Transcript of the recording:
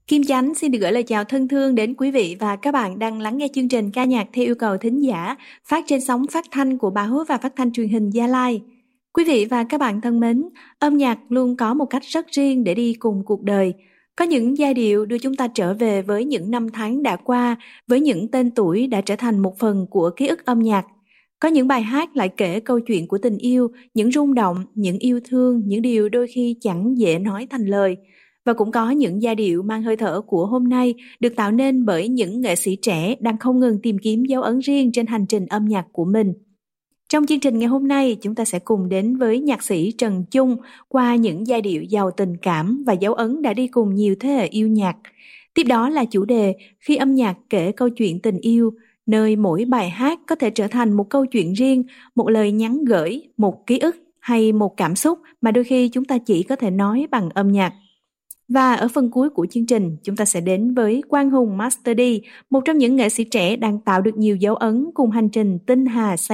Kim Chánh xin được gửi lời chào thân thương đến quý vị và các bạn đang lắng nghe chương trình ca nhạc theo yêu cầu thính giả phát trên sóng phát thanh của báo và phát thanh truyền hình Gia Lai. Quý vị và các bạn thân mến, âm nhạc luôn có một cách rất riêng để đi cùng cuộc đời. Có những giai điệu đưa chúng ta trở về với những năm tháng đã qua, với những tên tuổi đã trở thành một phần của ký ức âm nhạc. Có những bài hát lại kể câu chuyện của tình yêu, những rung động, những yêu thương, những điều đôi khi chẳng dễ nói thành lời. Và cũng có những giai điệu mang hơi thở của hôm nay được tạo nên bởi những nghệ sĩ trẻ đang không ngừng tìm kiếm dấu ấn riêng trên hành trình âm nhạc của mình. Trong chương trình ngày hôm nay, chúng ta sẽ cùng đến với nhạc sĩ Trần Chung qua những giai điệu giàu tình cảm và dấu ấn đã đi cùng nhiều thế hệ yêu nhạc. Tiếp đó là chủ đề khi âm nhạc kể câu chuyện tình yêu, nơi mỗi bài hát có thể trở thành một câu chuyện riêng, một lời nhắn gửi, một ký ức hay một cảm xúc mà đôi khi chúng ta chỉ có thể nói bằng âm nhạc. Và ở phần cuối của chương trình, chúng ta sẽ đến với Quang Hùng Master D, một trong những nghệ sĩ trẻ đang tạo được nhiều dấu ấn cùng hành trình tinh hà